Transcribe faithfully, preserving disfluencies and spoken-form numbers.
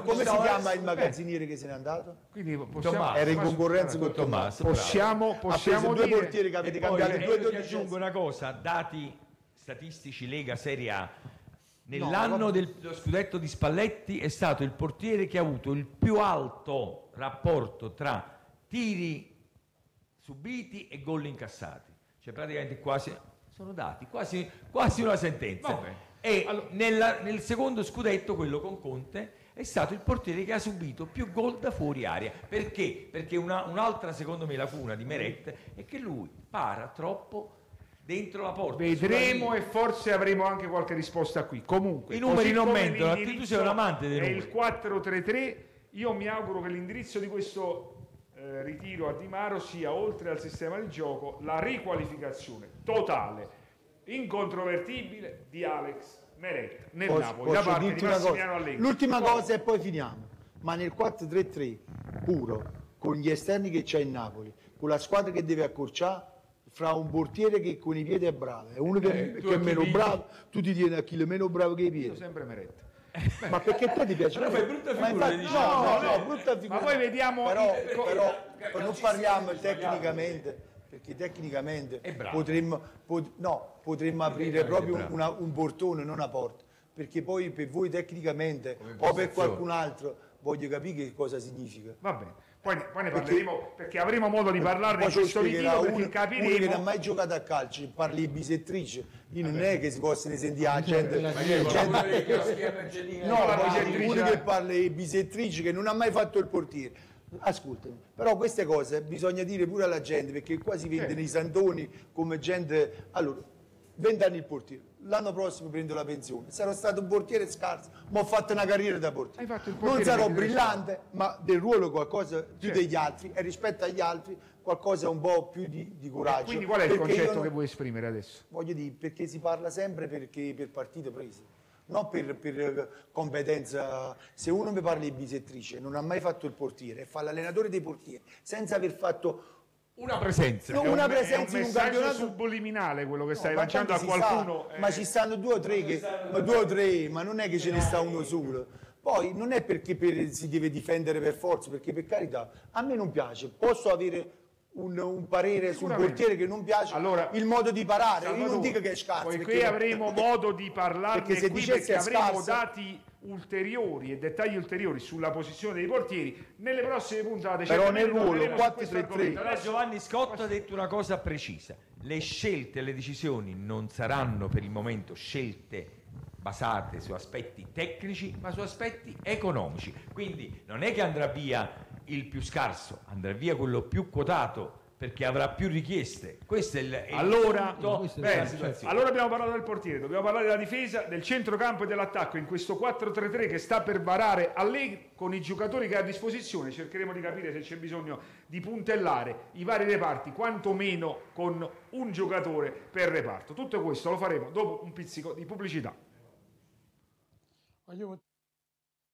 come si chiama il magazziniere che se n'è andato? Quindi possiamo, Tommaso, era in concorrenza con Tommaso. Possiamo, possiamo due dire... portieri che avete E cambiato poi, due eh, dodici. aggiungo una cosa, dati statistici Lega Serie A. Nell'anno No, dello scudetto di Spalletti è stato il portiere che ha avuto il più alto rapporto tra tiri subiti e gol incassati. Cioè praticamente quasi, sono dati, quasi, quasi una sentenza. Vabbè. E Allora, nella, nel secondo scudetto, quello con Conte, è stato il portiere che ha subito più gol da fuori area. Perché? Perché una, un'altra, secondo me, lacuna di Meret è che lui para troppo dentro la porta. vedremo e forse avremo anche qualche risposta qui. Comunque, I numeri non come mentono, l'indirizzo tu sei un amante dei è numeri. il quattro tre tre. Io mi auguro che l'indirizzo di questo eh, ritiro a Di Maro sia, oltre al sistema di gioco, la riqualificazione totale, incontrovertibile di Alex Meret nel Posso- Napoli, posso da parte di dirti una cosa? Massimiliano Allegri. L'ultima Poi- cosa e poi finiamo. Ma nel quattro tre tre puro, con gli esterni che c'è in Napoli, con la squadra che deve accorciare, fra un portiere che con i piedi è bravo e uno che, Eh, tu che è a chi meno dici? bravo, tu ti tieni a chi è meno bravo che i Io piedi. sempre Meret. Ma perché a te ti piace? Però fai brutta Ma figura, infatti- diciamo. no, no, No, no, brutta figura. ma poi vediamo Però, il- co- però, eh, non parliamo tecnicamente, perché tecnicamente È bravo. potremmo, pot- no, potremmo aprire è proprio bravo. una- un portone, non una porta. Perché poi per voi tecnicamente Come o per impostazione. qualcun altro voglio capire che cosa significa. Va bene, poi ne, poi ne Perché- parleremo perché avremo modo di parlarne in Poi ci questo spiegherà ritiro, perché uno, uno che non ha capiremo. mai giocato a calcio, parli di bisettrice, io non è che si possono sentire la gente, Ma io gente- uno dei chioschi a Mercedina. no, la parli di bisettrice- uno che parla di bisettrice che non ha mai fatto il portiere. Ascoltami, però queste cose bisogna dire pure alla gente, perché qua si vendono Sì. i santoni come gente. Allora, vent'anni il portiere, l'anno prossimo prendo la pensione, sarò stato un portiere scarso, ma ho fatto una carriera da portiere. Hai fatto il Non portiere sarò ventidue brillante, ma del ruolo qualcosa più Certo. degli altri e rispetto agli altri qualcosa un po' più di, di coraggio. Quindi qual è il Perché io concetto non- che vuoi esprimere adesso? Voglio dire, perché si parla sempre perché per partito prese, non per, per eh, competenza. Se uno mi parla di bisettrice, non ha mai fatto il portiere e fa l'allenatore dei portieri senza aver fatto Una presenza. No, È un- una è presenza un in un messaggio campionato subliminale quello che stai No, ma lanciando a tanto si qualcuno. sa, eh, ma ci stanno due o tre che, ma due o tre, ma non è che ce ne sta uno solo. Poi non è perché per- si deve difendere per forza, perché per carità, a me non piace, posso avere un, un parere sul Sicuramente. portiere che non piace, Allora, il modo di parare, io Salvatore, non dico che è scarso. Poiché perché- avremo modo di parlarne perché se qui, dicessi perché è avremo scarso- dati ulteriori e dettagli ulteriori sulla posizione dei portieri, nelle prossime puntate Però certamente nel ruolo torneremo su quattro questo tre tre. argomento. Però Adesso- Giovanni Scotta ha detto una cosa precisa: le scelte e le decisioni non saranno per il momento scelte basate su aspetti tecnici, ma su aspetti economici. Quindi non è che andrà via il più scarso, andrà via quello più quotato perché avrà più richieste. Questo è il, è il Allora, punto questo è della bene, situazione. allora abbiamo parlato del portiere, dobbiamo parlare della difesa, del centrocampo e dell'attacco in questo quattro tre tre che sta per varare Allegri con i giocatori che ha a disposizione. Cercheremo di capire se c'è bisogno di puntellare i vari reparti, quantomeno con un giocatore per reparto. Tutto questo lo faremo dopo un pizzico di pubblicità. Voglio-